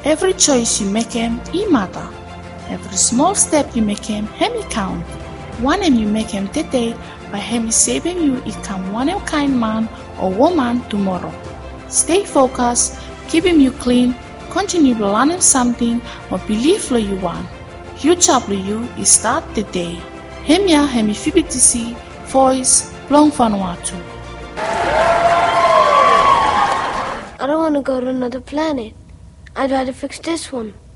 Every choice you make matter. Every small step you make count. One you make today, by saving you become one kind man or woman tomorrow. Stay focused, keeping you clean, continue learning something or believe for you want. Future for you is start the day. Hemia Fibitisi, voice, long Vanuatu. I don't want to go to another planet. I'd rather fix this one.